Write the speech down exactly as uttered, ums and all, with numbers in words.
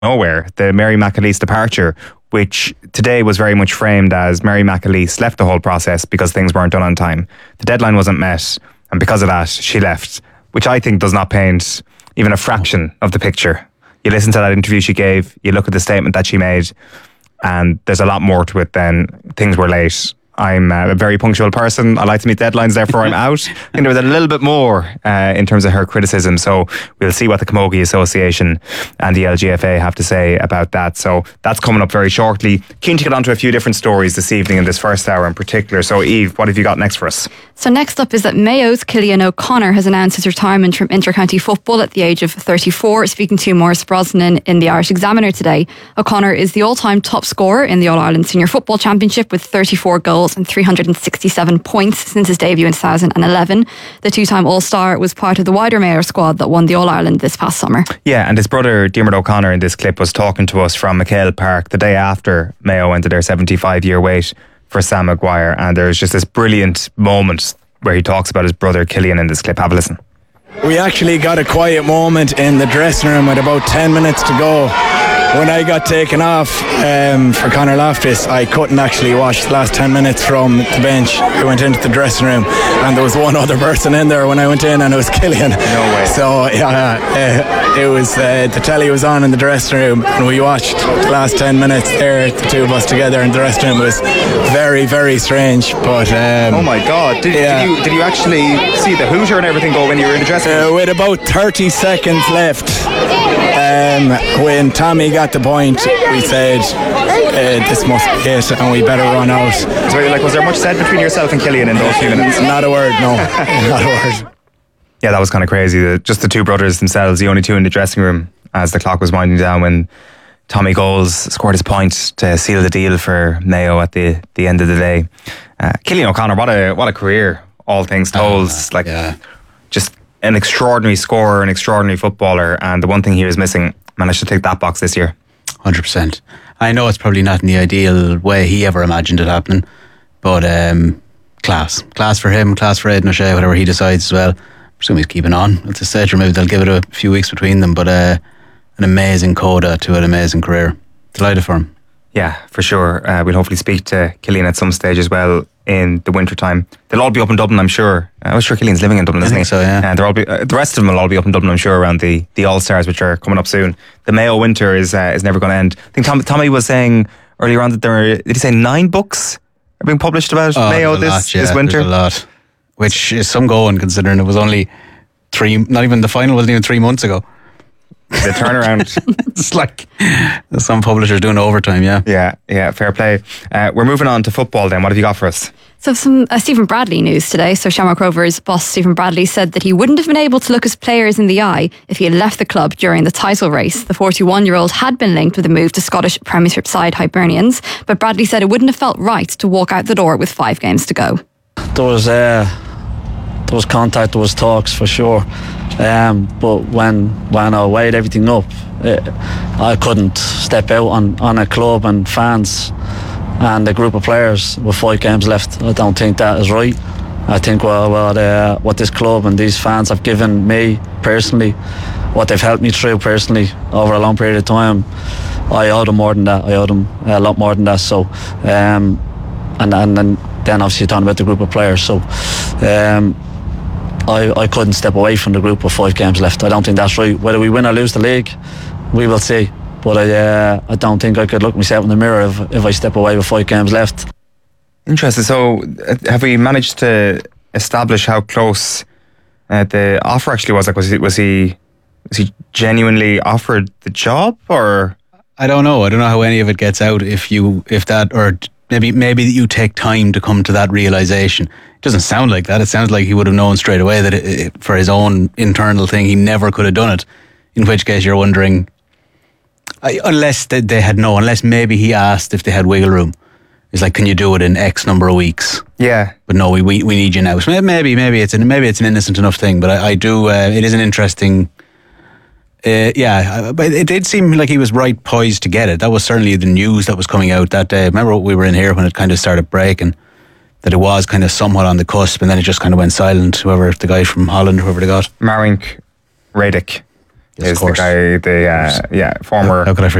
nowhere, the Mary McAleese departure, which today was very much framed as Mary McAleese left the whole process because things weren't done on time. The deadline wasn't met, and because of that, she left, which I think does not paint even a fraction of the picture. You listen to that interview she gave, you look at the statement that she made, and there's a lot more to it than things were late. I'm a very punctual person. I like to meet deadlines, therefore I'm out. I think there was a little bit more uh, in terms of her criticism. So we'll see what the Camogie Association and the L G F A have to say about that. So that's coming up very shortly. Keen to get onto a few different stories this evening in this first hour in particular. So Eve, what have you got next for us? So next up is that Mayo's Cillian O'Connor has announced his retirement from inter-county football at the age of thirty-four. Speaking to Maurice Brosnan in the Irish Examiner today, O'Connor is the all-time top scorer in the All-Ireland Senior Football Championship with thirty-four goals and three hundred sixty-seven points since his debut in two thousand eleven. The two-time All-Star was part of the wider Mayo squad that won the All-Ireland this past summer. Yeah, and his brother Diarmuid O'Connor in this clip was talking to us from McHale Park the day after Mayo went to their seventy-five year wait for Sam Maguire, and there's just this brilliant moment where he talks about his brother Cillian in this clip. Have a listen. We actually got a quiet moment in the dressing room with about ten minutes to go. When I got taken off um, for Conor Loftus, I couldn't actually watch the last ten minutes from the bench. I went into the dressing room and there was one other person in there when I went in, and it was Cillian. No way. So yeah, uh, it was uh, the telly was on in the dressing room, and we watched the last ten minutes there, the two of us together in the dressing room. It was very, very strange. But um, oh my God! Did, yeah. did you did you actually see the hooter and everything go when you were in the dressing room? Uh, with about thirty seconds left, um, when Tommy got the point, we said uh, this must be it and we better run out. So, like, was there much said between yourself and Cillian in those few minutes? Not a word, no. Not a word. Yeah, that was kind of crazy. The, just the two brothers themselves, the only two in the dressing room as the clock was winding down when Tommy Goals scored his point to seal the deal for Mayo at the, the end of the day. Uh, Cillian O'Connor, what a what a career, all things told. Uh, like, yeah. Just an extraordinary scorer, an extraordinary footballer, and the one thing he was missing, managed to tick that box this year. one hundred percent. I know it's probably not in the ideal way he ever imagined it happening, but um, class. Class for him, class for Aidan O'Shea, whatever he decides as well. I presume he's keeping on at this stage, or maybe they'll give it a few weeks between them, but uh, an amazing coda to an amazing career. Delighted for him. Yeah, for sure. Uh, we'll hopefully speak to Cillian at some stage as well in the winter time. They'll all be up in Dublin, I'm sure. I was sure Cillian's living in Dublin, I isn't think he? so, yeah. And they're all be, uh, the rest of them will all be up in Dublin, I'm sure, around the, the All-Stars, which are coming up soon. The Mayo winter is uh, is never going to end. I think Tom, Tommy was saying earlier on that there are, did he say nine books are being published about oh, Mayo this, lot, yeah, this winter? There's a lot, which is some going considering it was only three, not even the final wasn't even three months ago. The turnaround. It's like some publishers doing overtime, yeah. Yeah, yeah, fair play. Uh, we're moving on to football then. What have you got for us? So some uh, Stephen Bradley news today. So Shamrock Rovers boss Stephen Bradley said that he wouldn't have been able to look his players in the eye if he had left the club during the title race. The forty-one-year-old had been linked with a move to Scottish Premiership side Hibernians, but Bradley said it wouldn't have felt right to walk out the door with five games to go. There was, uh, there was contact, there was talks for sure. Um, but when when I weighed everything up, it, I couldn't step out on, on a club and fans and a group of players with five games left. I don't think that is right. I think well, what, uh, what this club and these fans have given me personally, what they've helped me through personally over a long period of time, I owe them more than that. I owe them a lot more than that. So, um, and, and, and then obviously talking about the group of players. So, um, I, I couldn't step away from the group with five games left. I don't think that's right. Whether we win or lose the league, we will see. But I, uh, I don't think I could look myself in the mirror if, if I step away with five games left. Interesting. So, uh, have we managed to establish how close uh, the offer actually was? Like, was he was he was he genuinely offered the job, or? I don't know. I don't know how any of it gets out if you if that or maybe maybe that you take time to come to that realization. It doesn't sound like that. It sounds like he would have known straight away that it, it, for his own internal thing, he never could have done it. In which case, you're wondering, I, unless they, they had no, unless maybe he asked if they had wiggle room. It's like, can you do it in X number of weeks? Yeah. But no, we we, we need you now. So maybe maybe it's an maybe it's an innocent enough thing. But I, I do. Uh, it is an interesting. Uh, yeah, but it did seem like he was right poised to get it. That was certainly the news that was coming out that day. Remember we were in here when it kind of started breaking, that it was kind of somewhat on the cusp, and then it just kind of went silent. Whoever the guy from Holland, whoever they got, Marink Radic, Yes, of is the course. guy, the uh, yeah former How could I